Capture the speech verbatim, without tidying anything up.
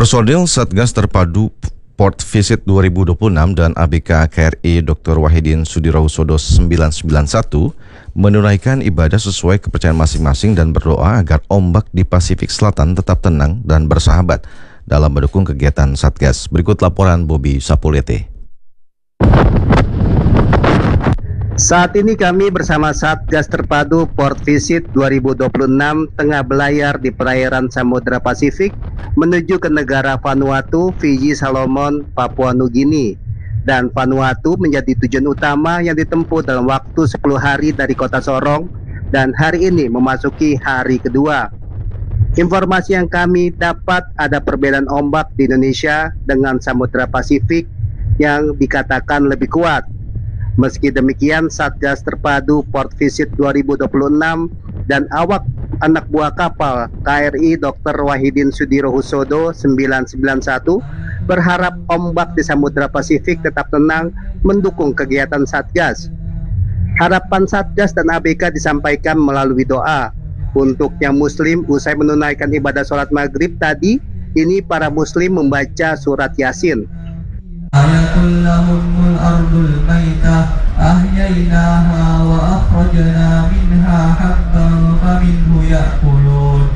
Personil Satgas Terpadu Port Visit dua ribu dua puluh enam dan A B K K R I Doktor Wahidin Sudirohusodo sembilan sembilan satu menunaikan ibadah sesuai kepercayaan masing-masing dan berdoa agar ombak di Pasifik Selatan tetap tenang dan bersahabat dalam mendukung kegiatan Satgas. Berikut laporan Bobby Sapulete. Saat ini kami bersama Satgas Terpadu Port Visit dua ribu dua puluh enam tengah belayar di perairan Samudra Pasifik menuju ke negara Vanuatu, Fiji, Solomon, Papua Nugini. Dan Vanuatu menjadi tujuan utama yang ditempuh dalam waktu sepuluh hari dari kota Sorong, dan hari ini memasuki hari kedua. Informasi yang kami dapat, ada perbedaan ombak di Indonesia dengan Samudra Pasifik yang dikatakan lebih kuat. Meski demikian, Satgas Terpadu Port Visit dua ribu dua puluh enam dan awak anak buah kapal K R I Doktor Wahidin Sudirohusodo sembilan sembilan satu berharap ombak di Samudra Pasifik tetap tenang mendukung kegiatan Satgas. Harapan Satgas dan A B K disampaikan melalui doa. Untuk yang Muslim, usai menunaikan ibadah sholat maghrib tadi, ini para Muslim membaca surat Yasin. Ayatul lahumul ardul maitah ahyainaha wa akhrajna minha habban faminhu ya'kulun